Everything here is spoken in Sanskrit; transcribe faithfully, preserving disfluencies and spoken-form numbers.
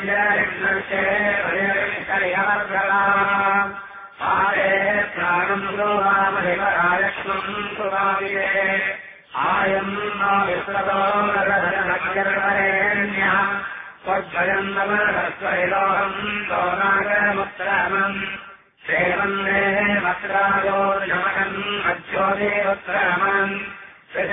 आरे प्राणम् गुरुवामहिमरायक्ष्मम् सुवाविये आयम् नो विश्वतो नरधरनक्षरवरेण्यः त्वद्भयम् नमरस्वैलोहम् सोनागरमुत्तरामम् सेवन्ने वस्त्रायोर्यमकम् अज्योतिरुत्तरामम्